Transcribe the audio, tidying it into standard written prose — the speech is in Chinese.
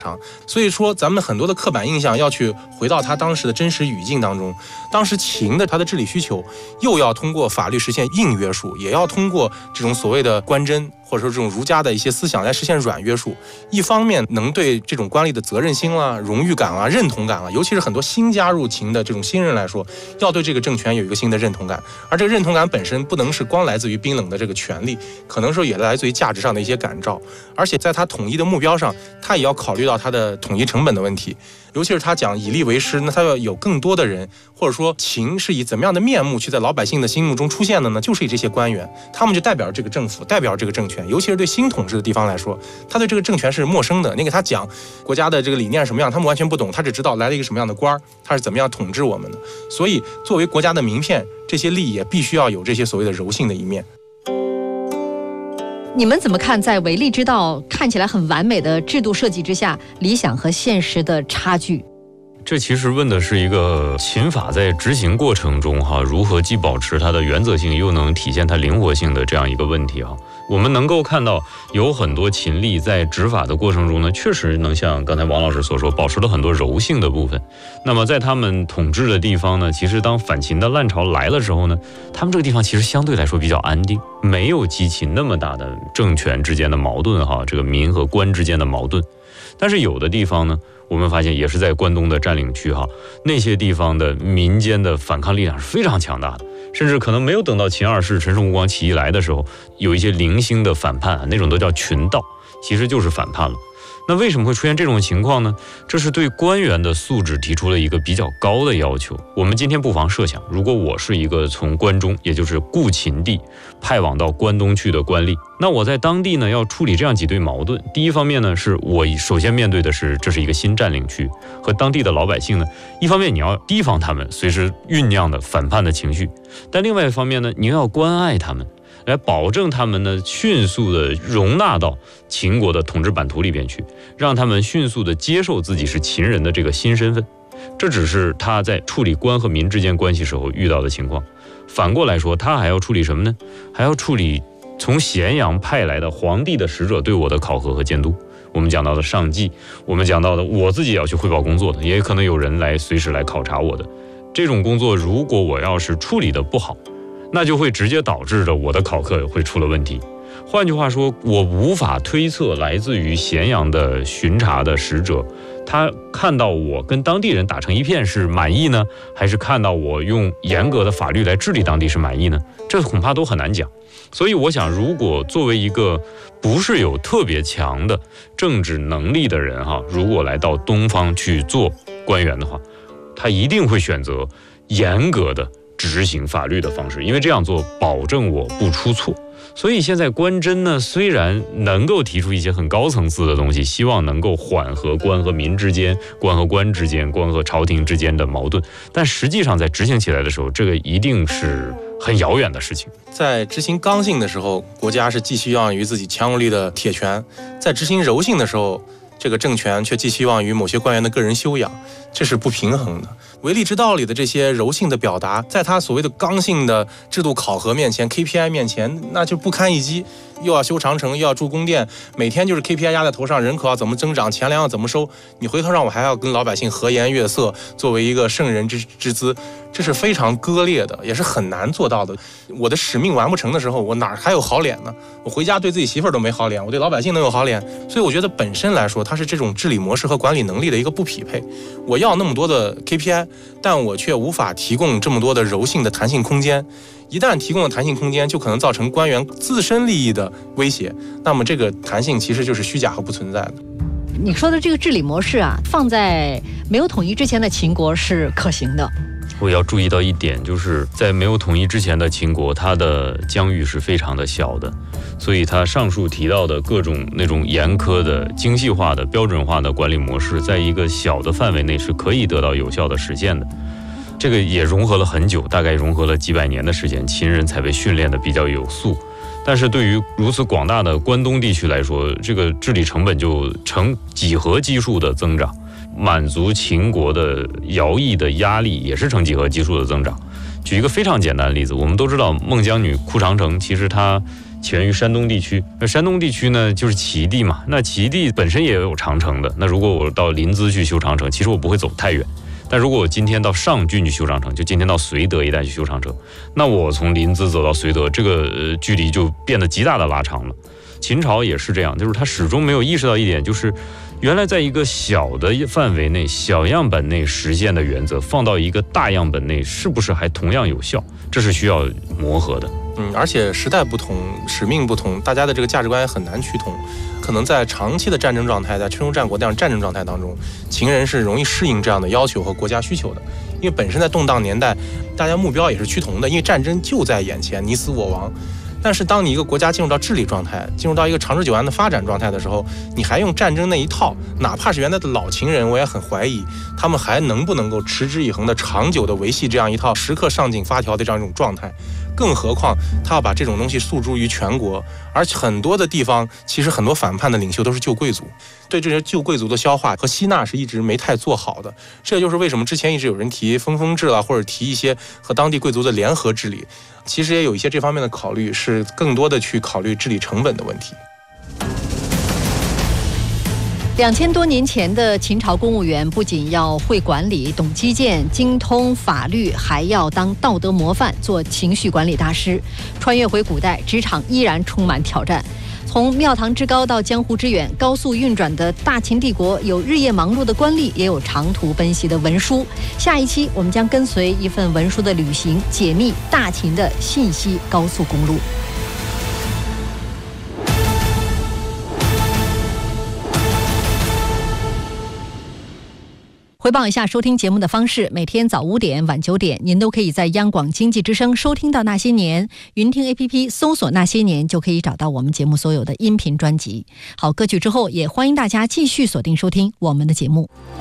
所以说咱们很多的刻板印象要去回到他当时的真实语境当中。当时秦的他的治理需求又要通过法律实现硬约束，也要通过这种所谓的官箴或者说这种儒家的一些思想来实现软约束。一方面能对这种官吏的责任心啦、荣誉感啦、认同感啦，尤其是很多新加入秦的这种新人来说，要对这个政权有一个新的认同感。而这个认同感本身不能是光来自于冰冷的这个权力，可能说也来自于价值上的一些感召。而且在他统一的目标上，他也要考虑到他的统一成本的问题。尤其是他讲以吏为师，那他要有更多的人，或者说秦是以怎么样的面目去在老百姓的心目中出现的呢？就是以这些官员，他们就代表着这个政府，代表着这个政权。尤其是对新统治的地方来说，他对这个政权是陌生的。你给他讲国家的这个理念什么样，他们完全不懂，他只知道来了一个什么样的官，他是怎么样统治我们的。所以作为国家的名片，这些吏也必须要有这些所谓的柔性的一面。 你们怎么看在唯利之道看起来很完美的制度设计之下，理想和现实的差距？ 这其实问的是一个秦法在执行过程中如何既保持它的原则性，又能体现它灵活性的这样一个问题我们能够看到有很多秦吏在执法的过程中呢，确实能像刚才王老师所说，保持了很多柔性的部分。那么在他们统治的地方呢，其实当反秦的烂潮来了之后呢，他们这个地方其实相对来说比较安定，没有激起那么大的政权之间的矛盾这个民和官之间的矛盾。但是有的地方呢，我们发现也是在关东的占领区那些地方的民间的反抗力量是非常强大的，甚至可能没有等到秦二世陈胜吴广起义来的时候，有一些零星的反叛那种都叫群盗，其实就是反叛了。那为什么会出现这种情况呢？这是对官员的素质提出了一个比较高的要求。我们今天不妨设想，如果我是一个从关中，也就是故秦地派往到关东去的官吏，那我在当地呢要处理这样几对矛盾。第一方面呢，是我首先面对的是这是一个新占领区，和当地的老百姓呢，一方面你要提防他们随时酝酿的反叛的情绪，但另外一方面呢，你要关爱他们，来保证他们呢迅速的容纳到秦国的统治版图里边去，让他们迅速的接受自己是秦人的这个新身份。这只是他在处理官和民之间关系时候遇到的情况。反过来说，他还要处理什么呢？还要处理从咸阳派来的皇帝的使者对我的考核和监督。我们讲到的上计，我们讲到的我自己也要去汇报工作的，也可能有人来随时来考察我的。这种工作如果我要是处理的不好，那就会直接导致着我的考核会出了问题。换句话说，我无法推测来自于咸阳的巡查的使者，他看到我跟当地人打成一片是满意呢，还是看到我用严格的法律来治理当地是满意呢？这恐怕都很难讲。所以我想，如果作为一个不是有特别强的政治能力的人如果来到东方去做官员的话，他一定会选择严格的执行法律的方式，因为这样做保证我不出错。所以现在官箴呢，虽然能够提出一些很高层次的东西，希望能够缓和官和民之间、官和官之间、官和朝廷之间的矛盾，但实际上在执行起来的时候，这个一定是很遥远的事情。 在执行刚性的时候，国家是寄希望于自己强有力的铁拳；在执行柔性的时候，这个政权却寄希望于某些官员的个人修养，这是不平衡的。唯利之道里的这些柔性的表达，在他所谓的刚性的制度考核面前 KPI 面前，那就不堪一击。又要修长城，又要筑宫殿，每天就是 KPI 压在头上，人口要怎么增长，钱粮要怎么收，你回头让我还要跟老百姓和颜悦色，作为一个圣人之姿，这是非常割裂的，也是很难做到的。我的使命完不成的时候，我哪还有好脸呢？我回家对自己媳妇儿都没好脸，我对老百姓能有好脸？所以我觉得本身来说，它是这种治理模式和管理能力的一个不匹配。我要那么多的 KPI， 但我却无法提供这么多的柔性的弹性空间。一旦提供了弹性空间，就可能造成官员自身利益的威胁，那么这个弹性其实就是虚假和不存在的。 你说的这个治理模式放在没有统一之前的秦国是可行的。 我要注意到一点，就是在没有统一之前的秦国，它的疆域是非常的小的，所以它上述提到的各种那种严苛的、精细化的、标准化的管理模式，在一个小的范围内是可以得到有效的实现的。这个也融合了很久，大概融合了几百年的时间，秦人才被训练的比较有素。但是对于如此广大的关东地区来说，这个治理成本就呈几何基数的增长，满足秦国的徭役的压力也是呈几何基数的增长。举一个非常简单的例子，我们都知道孟姜女哭长城，其实她起源于山东地区。那山东地区呢，就是齐地嘛。那齐地本身也有长城的。那如果我到临淄去修长城，其实我不会走太远。但如果我今天到上郡去修长城，就今天到绥德一带去修长城，那我从临淄走到绥德，这个距离就变得极大的拉长了。秦朝也是这样，就是他始终没有意识到一点，就是原来在一个小的范围内、小样本内实现的原则，放到一个大样本内，是不是还同样有效？这是需要磨合的。 而且时代不同，使命不同，大家的这个价值观也很难趋同。可能在长期的战争状态，在春秋战国这样战争状态当中，秦人是容易适应这样的要求和国家需求的。因为本身在动荡年代，大家目标也是趋同的，因为战争就在眼前，你死我亡。但是当你一个国家进入到治理状态，进入到一个长治久安的发展状态的时候，你还用战争那一套，哪怕是原来的老秦人，我也很怀疑他们还能不能够持之以恒的长久的维系这样一套时刻上紧发条的这样一种状态。更何况他要把这种东西诉诸于全国，而且很多的地方其实很多反叛的领袖都是旧贵族，对这些旧贵族的消化和吸纳是一直没太做好的。这就是为什么之前一直有人提分封制或者提一些和当地贵族的联合治理，其实也有一些这方面的考虑，是更多的去考虑治理成本的问题。 2000多年前的秦朝公务员不仅要会管理、懂基建、精通法律，还要当道德模范，做情绪管理大师。穿越回古代，职场依然充满挑战。从庙堂之高到江湖之远，高速运转的大秦帝国有日夜忙碌的官吏，也有长途奔袭的文书。下一期我们将跟随一份文书的旅行，解密大秦的信息高速公路。回报一下收听节目的方式，每天早5点、晚9点，您都可以在央广经济之声收听到《那些年》，云听 APP 搜索《那些年》就可以找到我们节目所有的音频专辑。好，歌曲之后也欢迎大家继续锁定收听我们的节目。